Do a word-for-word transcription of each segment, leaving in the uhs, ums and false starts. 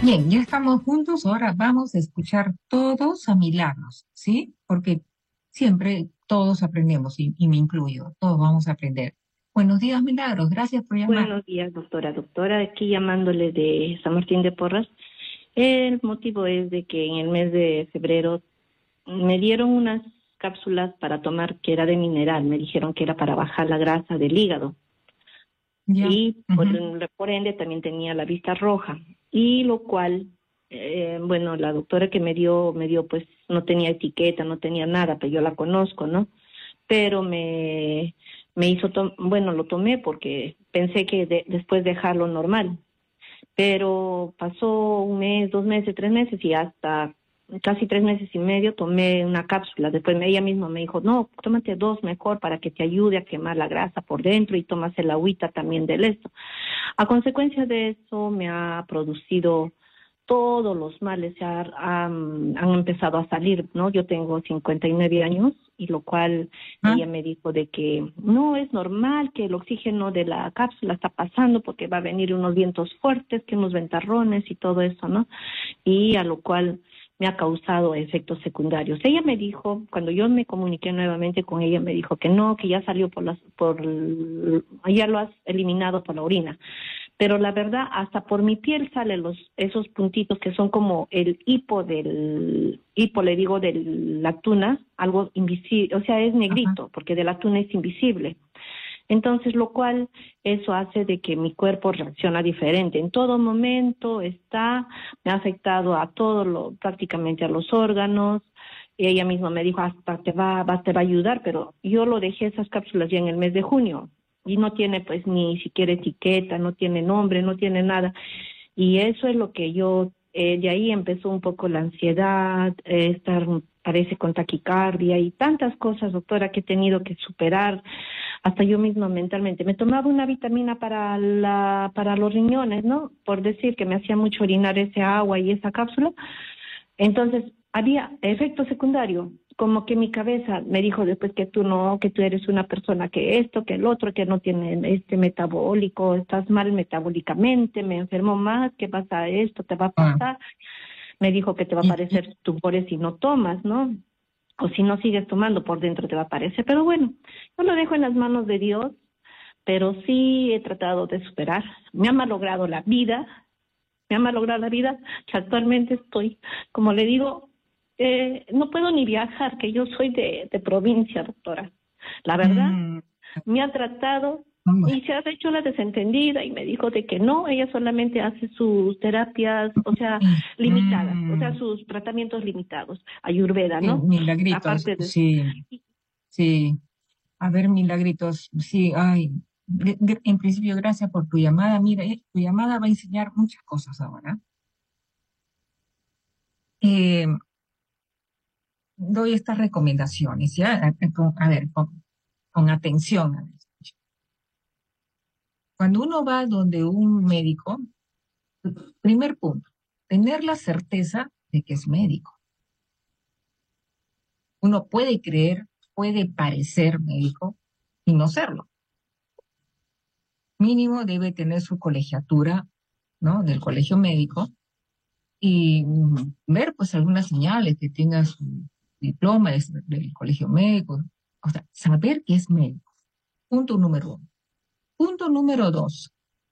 Bien, ya estamos juntos, ahora vamos a escuchar todos a Milagros, ¿sí? Porque siempre todos aprendemos, y, y me incluyo, todos vamos a aprender. Buenos días, Milagros, gracias por llamar. Buenos días, doctora. Doctora, aquí llamándole de San Martín de Porras. El motivo es de que en el mes de febrero me dieron unas cápsulas para tomar que era de mineral. Me dijeron que era para bajar la grasa del hígado. Ya. Y por, Ujú. por ende también tenía la vista roja. Y lo cual, eh, bueno, la doctora que me dio, me dio pues no tenía etiqueta, no tenía nada, pero yo la conozco, ¿no? Pero me, me hizo, to- bueno, lo tomé porque pensé que de- después dejarlo normal, pero pasó un mes, dos meses, tres meses y hasta casi tres meses y medio tomé una cápsula. Después me- ella misma me dijo, no, tómate dos mejor para que te ayude a quemar la grasa por dentro y tomas el agüita también del esto. A consecuencia de eso me ha producido todos los males, se ha- han, han empezado a salir, ¿no? Yo tengo cincuenta y nueve años y lo cual Ah, ella me dijo de que no es normal, que el oxígeno de la cápsula está pasando porque va a venir unos vientos fuertes, que unos ventarrones y todo eso, ¿no? Y a lo cual me ha causado efectos secundarios. Ella me dijo, cuando yo me comuniqué nuevamente con ella, me dijo que no, que ya salió por las, por, ya lo has eliminado por la orina. Pero la verdad, hasta por mi piel salen los, esos puntitos que son como el hipo del, hipo le digo de la tuna, algo invisible, o sea, es ajá. negrito, porque de la tuna es invisible. Entonces, lo cual, eso hace de que mi cuerpo reacciona diferente. En todo momento está, me ha afectado a todo lo, prácticamente a los órganos. Y ella misma me dijo, hasta te va, va, te va a ayudar, pero yo lo dejé esas cápsulas ya en el mes de junio. Y no tiene pues ni siquiera etiqueta, no tiene nombre, no tiene nada. Y eso es lo que yo, eh, de ahí empezó un poco la ansiedad, eh, estar, parece con taquicardia y tantas cosas, doctora, que he tenido que superar hasta yo misma mentalmente. Me tomaba una vitamina para la, para los riñones, ¿no? Por decir que me hacía mucho orinar ese agua y esa cápsula. Entonces, había efecto secundario, como que mi cabeza me dijo después que tú no, que tú eres una persona que esto, que el otro, que no tiene este metabólico, estás mal metabólicamente, me enfermo más, ¿qué pasa esto? ¿Te va a Ah, pasar? Me dijo que te va a y, y- aparecer tumores si no tomas, ¿no? O si no sigues tomando, por dentro te va a aparecer. Pero bueno, yo lo dejo en las manos de Dios, pero sí he tratado de superar. Me ha malogrado la vida, me ha malogrado la vida, que actualmente estoy, como le digo, eh, no puedo ni viajar, que yo soy de, de provincia, doctora. La verdad, mm, me ha tratado bueno, y se ha hecho la desentendida y me dijo de que no, ella solamente hace sus terapias, o sea, sí, limitadas, o sea, mm, sus tratamientos limitados, ayurveda, sí, ¿no? Milagritos, Aparte de... sí, sí. A ver, Milagritos, sí, ay, de- de- en principio, gracias por tu llamada. Mira, eh, tu llamada va a enseñar muchas cosas ahora. Eh, Doy estas recomendaciones, ¿ya? A, a- con- a ver, con, con atención. A ver. Cuando uno va donde un médico, primer punto, tener la certeza de que es médico. Uno puede creer, puede parecer médico y no serlo. Mínimo debe tener su colegiatura, ¿no? Del colegio médico y mm, ver pues algunas señales que tenga su diploma es- del colegio médico, o sea, saber que es médico. Punto número uno. Punto número dos,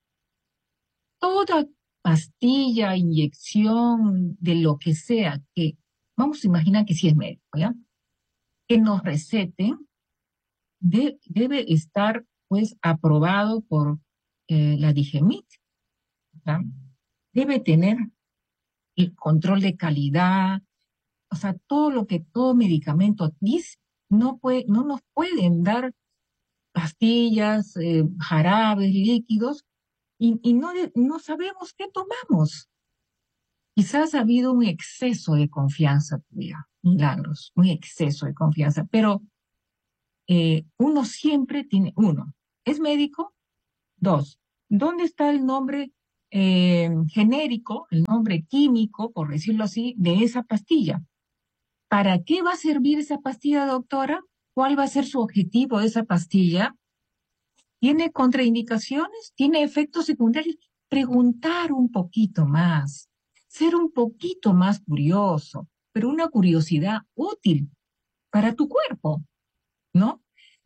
toda pastilla, inyección, de lo que sea que, vamos a imaginar que sí es médico, ¿ya? Que nos receten, de- debe estar pues aprobado por eh, la DIGEMIT, ¿ya? Debe tener el control de calidad, o sea, todo lo que todo medicamento dice, no puede, no nos pueden dar pastillas, eh, jarabes, líquidos, y, y no, de- no sabemos qué tomamos. Quizás ha habido un exceso de confianza tuya, Milagros, un exceso de confianza, pero eh, uno siempre tiene, uno, ¿es médico? Dos, ¿dónde está el nombre eh, genérico, el nombre químico, por decirlo así, de esa pastilla? ¿Para qué va a servir esa pastilla, doctora? ¿Cuál va a ser su objetivo de esa pastilla? ¿Tiene contraindicaciones? ¿Tiene efectos secundarios? Preguntar un poquito más. ser un poquito más curioso, pero una curiosidad útil para tu cuerpo, ¿no?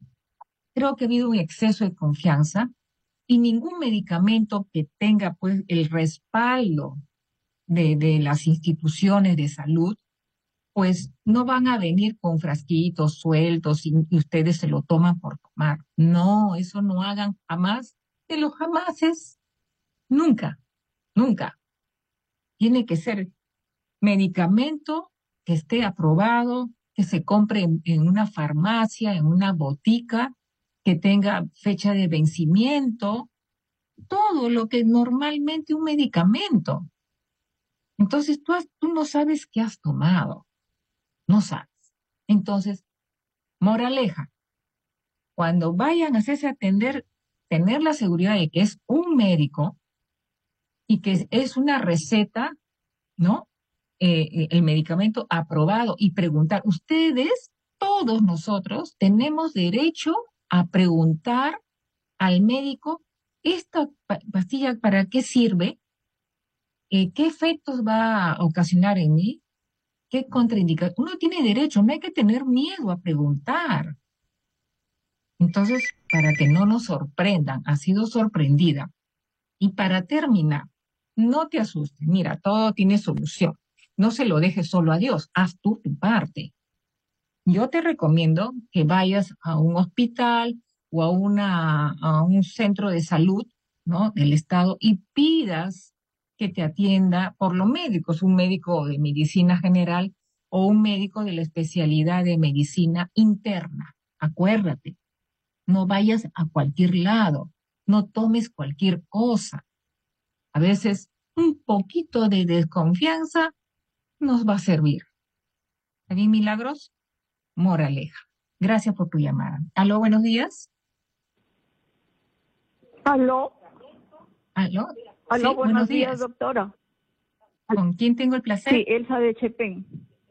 Creo que ha habido un exceso de confianza y ningún medicamento que tenga pues el respaldo de, de las instituciones de salud, pues no van a venir con frasquitos sueltos y, y ustedes se lo toman por tomar. No, eso no hagan jamás de los jamases, nunca, nunca. Tiene que ser medicamento que esté aprobado, que se compre en, en una farmacia, en una botica, que tenga fecha de vencimiento, todo lo que normalmente un medicamento. Entonces tú, has- tú no sabes qué has tomado, no sabes. Entonces, moraleja, cuando vayan a hacerse atender, tener la seguridad de que es un médico y que es, es una receta, ¿no? Eh, eh, el medicamento aprobado y preguntar, ustedes, todos nosotros, tenemos derecho a preguntar al médico, ¿esta pa- pastilla para qué sirve? Eh, ¿qué efectos va a ocasionar en mí? ¿Qué contraindica? Uno tiene derecho, no hay que tener miedo a preguntar. Entonces, para que no nos sorprendan, ha sido sorprendida. Y para terminar, no te asustes, mira, todo tiene solución. No se lo dejes solo a Dios, haz tú tu parte. Yo te recomiendo que vayas a un hospital o a, una, a un centro de salud, ¿no? Del Estado y pidas que te atienda por los médicos, un médico de medicina general o un médico de la especialidad de medicina interna. Acuérdate, no vayas a cualquier lado, no tomes cualquier cosa. A veces un poquito de desconfianza nos va a servir. ¿Está bien, Milagros? Moraleja. Gracias por tu llamada. Aló, buenos días. Aló, Aló, aló, sí, buenos buenos días, días. doctora. ¿Con quién tengo el placer? Sí, Elsa de Chepén.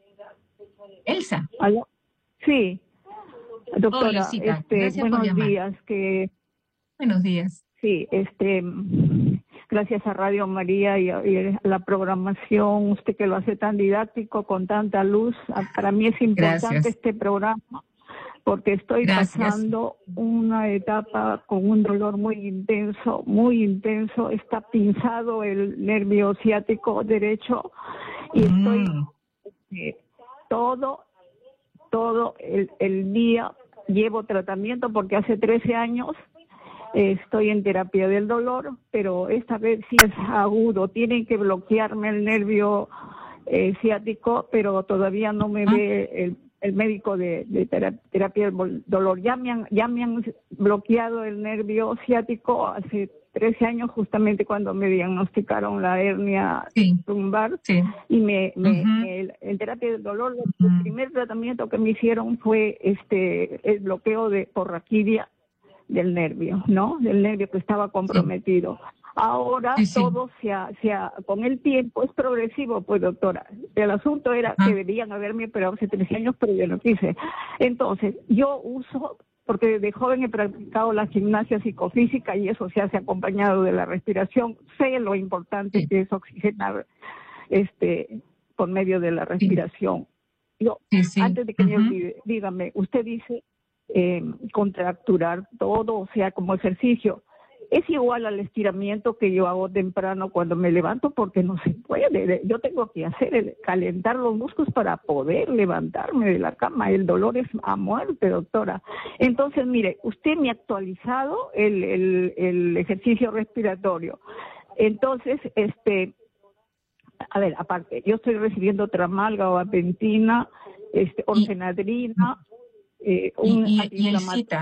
Elsa. Aló, sí, Hola, doctora, Elcita. este, Gracias por buenos llamar. días, que Buenos días. sí, este, gracias a Radio María y a, y a la programación, usted que lo hace tan didáctico, con tanta luz. Para mí es importante Gracias. este programa porque estoy Gracias. pasando una etapa con un dolor muy intenso, muy intenso. Está pinzado el nervio ciático derecho y estoy Mm, eh, todo, todo el, el día llevo tratamiento porque hace trece años eh, estoy en terapia del dolor, pero esta vez sí es agudo. Tienen que bloquearme el nervio eh, ciático, pero todavía no me ah, ve el, el médico de, de tera- terapia del bol- dolor. Ya me han, ya me han bloqueado el nervio ciático hace trece años, justamente cuando me diagnosticaron la hernia sí, lumbar, sí. y me, me, Ujú, me- el, en terapia del dolor el ujú. primer tratamiento que me hicieron fue este el bloqueo de por raquidia del nervio, ¿no? Del nervio que estaba Sí, comprometido. Ahora sí, sí. todo se ha, se ha, con el tiempo es progresivo, pues doctora. El asunto era que Ajá, debían haberme operado hace trece años, pero yo no quise. Entonces, yo uso, porque desde joven he practicado la gimnasia psicofísica y eso se hace acompañado de la respiración. Sé lo importante sí, que es oxigenar este por medio de la sí, respiración. Yo, sí, sí. antes de que me Ujú. olvide, dígame, usted dice eh, contracturar todo, o sea, como ejercicio. Es igual al estiramiento que yo hago temprano cuando me levanto, porque no se puede. Yo tengo que hacer el, calentar los músculos para poder levantarme de la cama. El dolor es a muerte, doctora. Entonces, mire, usted me ha actualizado el, el, el ejercicio respiratorio. Entonces, este, a ver, aparte, yo estoy recibiendo tramalga o apentina, este, Y, orfenadrina, eh, y, un y, y el antiinflamatorio. cita,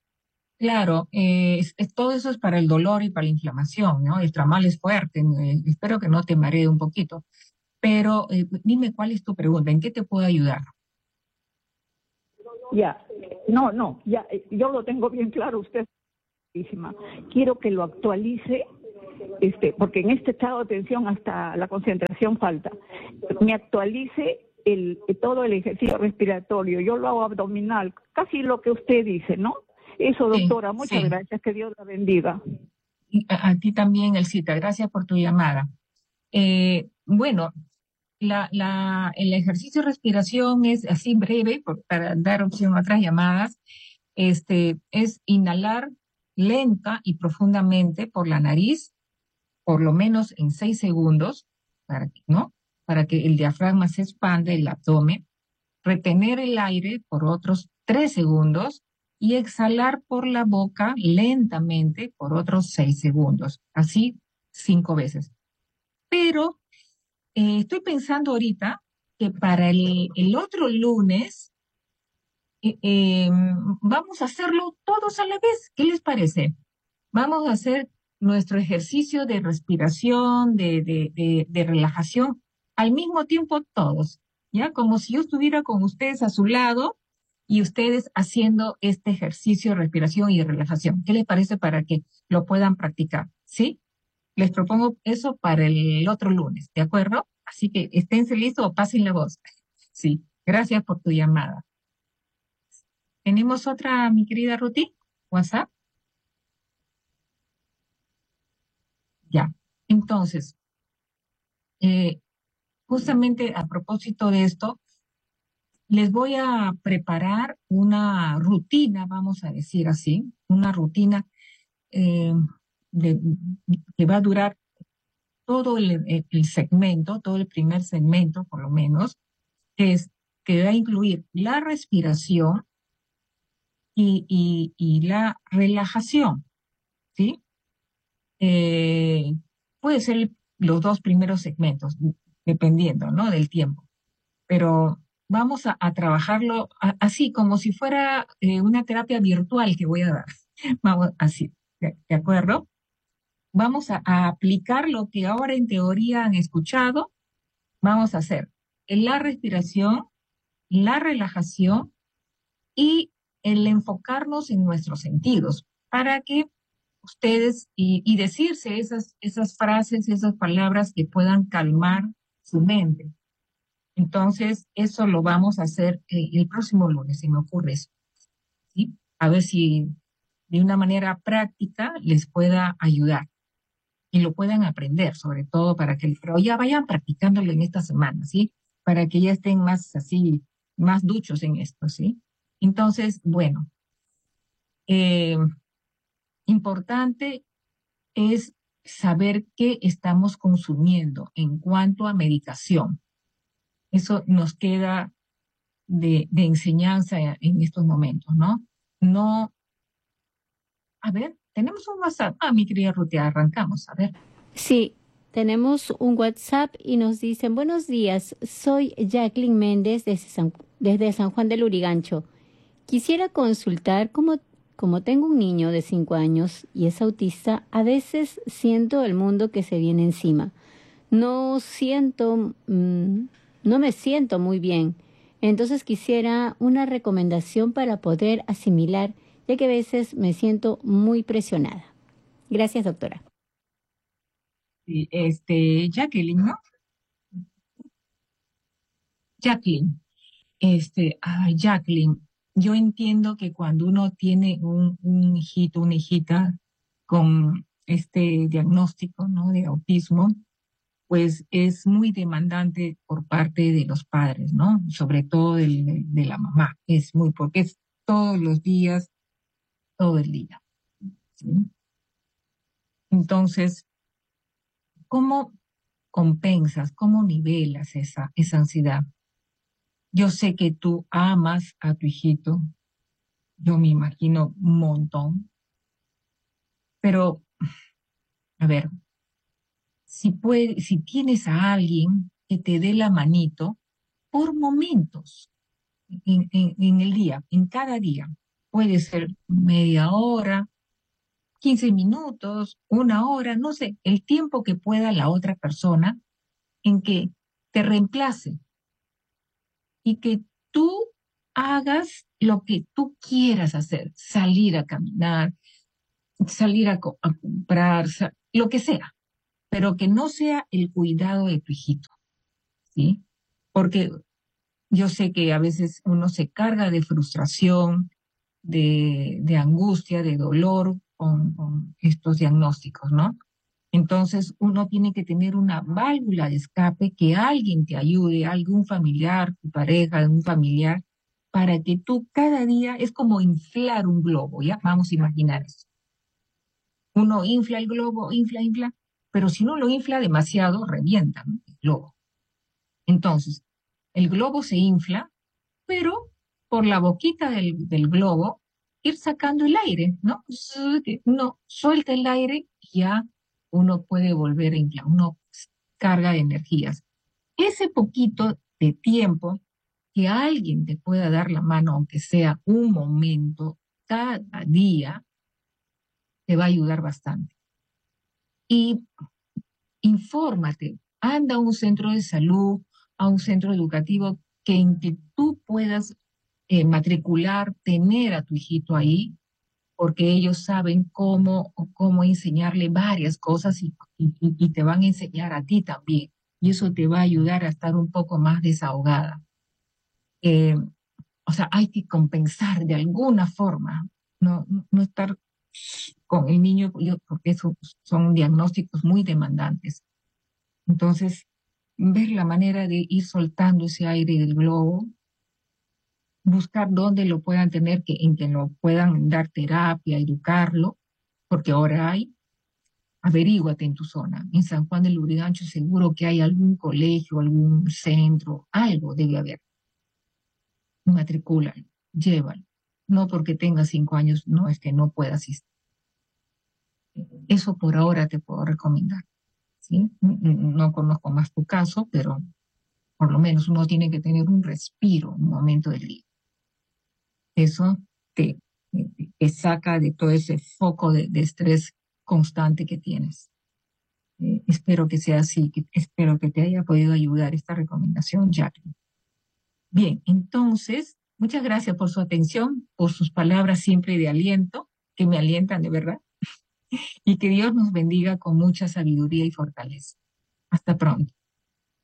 claro, eh, es- es- todo eso es para el dolor y para la inflamación, ¿no? El tramal es fuerte, eh, espero que no te maree un poquito. Pero eh, dime cuál es tu pregunta, ¿en qué te puedo ayudar? Ya, no, no, ya, eh, yo lo tengo bien claro, usted es buenísima. Quiero que lo actualice, este, porque en este estado de tensión hasta la concentración falta. Me actualice el, todo el ejercicio respiratorio. Yo lo hago abdominal, casi lo que usted dice, ¿no? Eso, Sí, doctora, muchas sí. gracias, que Dios la bendiga. Y a, a ti también, Elcita, gracias por tu llamada. Eh, bueno, la, la, el ejercicio de respiración es así breve, por- para dar opción a otras llamadas. Este, es inhalar lenta y profundamente por la nariz, por lo menos en seis segundos, para que, ¿no? Para que el diafragma se expanda, el abdomen, retener el aire por otros tres segundos y exhalar por la boca lentamente por otros seis segundos, así cinco veces. Pero eh, estoy pensando ahorita que para el, el otro lunes eh, eh, vamos a hacerlo todos a la vez. ¿Qué les parece? Vamos a hacer nuestro ejercicio de respiración, de, de, de, de relajación, al mismo tiempo todos, ¿ya? Como si yo estuviera con ustedes a su lado y ustedes haciendo este ejercicio de respiración y de relajación. ¿Qué les parece para que lo puedan practicar? ¿Sí? Les propongo eso para el otro lunes, ¿de acuerdo? Así que esténse listos o pasen la voz. Sí, gracias por tu llamada. ¿Tenemos otra, mi querida Ruti? ¿WhatsApp? Ya. Entonces, eh, justamente a propósito de esto, les voy a preparar una rutina, vamos a decir así, una rutina eh, de- que va a durar todo el, el- el segmento, todo el primer segmento por lo menos, que es que va a incluir la respiración y, y- y la relajación, ¿sí? Eh, puede ser los dos primeros segmentos, dependiendo, ¿no? Del tiempo, pero vamos a, a trabajarlo a- así, como si fuera eh, una terapia virtual que voy a dar. Vamos, así, ¿de, de acuerdo? Vamos a, a aplicar lo que ahora en teoría han escuchado. Vamos a hacer la respiración, la relajación y el enfocarnos en nuestros sentidos para que ustedes y, y decirse esas, esas frases, esas palabras que puedan calmar su mente. Entonces, eso lo vamos a hacer eh, el próximo lunes, se me ocurre eso, ¿sí? A ver si de una manera práctica les pueda ayudar y lo puedan aprender, sobre todo para que, pero ya vayan practicándolo en esta semana, ¿sí? Para que ya estén más así, más duchos en esto, ¿sí? Entonces, bueno, eh, importante es saber qué estamos consumiendo en cuanto a medicación. Eso nos queda de, de enseñanza en estos momentos, ¿no? No, a ver, tenemos un WhatsApp. Ah, mi querida Rutia, arrancamos, a ver. Sí, tenemos un WhatsApp y nos dicen, buenos días, soy Jacqueline Méndez desde San, desde San Juan del Urigancho. Quisiera consultar, como, como tengo un niño de cinco años y es autista, a veces siento el mundo que se viene encima. No siento, mm, no me siento muy bien. Entonces quisiera una recomendación para poder asimilar, ya que a veces me siento muy presionada. Gracias, doctora. Sí, este, Jacqueline, ¿no? Jacqueline, este, ay, Jacqueline, yo entiendo que cuando uno tiene un, un hijito, una hijita con este diagnóstico, ¿no? De autismo, pues es muy demandante por parte de los padres, ¿no? Sobre todo del- de, de la mamá. Es muy, porque es todos los días, todo el día, ¿sí? Entonces, ¿cómo compensas, cómo nivelas esa, esa ansiedad? Yo sé que tú amas a tu hijito, yo me imagino un montón, pero, a ver, si puede, si tienes a alguien que te dé la manito por momentos, en, en, en el día, en cada día. Puede ser media hora, quince minutos, una hora, no sé, el tiempo que pueda la otra persona en que te reemplace y que tú hagas lo que tú quieras hacer, salir a caminar, salir a, co- a comprar, sa- lo que sea, pero que no sea el cuidado de tu hijito, ¿sí? Porque yo sé que a veces uno se carga de frustración, de, de angustia, de dolor con, con estos diagnósticos, ¿no? Entonces uno tiene que tener una válvula de escape, que alguien te ayude, algún familiar, tu pareja, un familiar, para que tú cada día, es como inflar un globo, ¿ya? Vamos a imaginar eso. Uno infla el globo, infla, infla, pero si uno lo infla demasiado, revienta, ¿no? El globo. Entonces, el globo se infla, pero por la boquita del, del globo, ir sacando el aire, ¿no? Uno suelta el aire y ya uno puede volver a inflar, uno carga de energías. Ese poquito de tiempo que alguien te pueda dar la mano, aunque sea un momento, cada día, te va a ayudar bastante. Y infórmate, anda a un centro de salud, a un centro educativo que en que tú puedas eh, matricular, tener a tu hijito ahí, porque ellos saben cómo, cómo enseñarle varias cosas y, y, y te van a enseñar a ti también. Y eso te va a ayudar a estar un poco más desahogada. Eh, o sea, hay que compensar de alguna forma, no, no estar con el niño, porque eso son diagnósticos muy demandantes. Entonces, ver la manera de ir soltando ese aire del globo, buscar dónde lo puedan tener, que, en que lo puedan dar terapia, educarlo, porque ahora hay, averíguate en tu zona. En San Juan del Lurigancho seguro que hay algún colegio, algún centro, algo debe haber. Matricúlalo, llévalo. No porque tengas cinco años, no es que no pueda asistir. Eso por ahora te puedo recomendar, ¿sí? No conozco más tu caso, pero por lo menos uno tiene que tener un respiro, un momento del día. Eso te, te saca de todo ese foco de, de estrés constante que tienes. Eh, espero que sea así, que, espero que te haya podido ayudar esta recomendación, Jacqueline. Bien, entonces, muchas gracias por su atención, por sus palabras siempre de aliento, que me alientan de verdad, y que Dios nos bendiga con mucha sabiduría y fortaleza. Hasta pronto.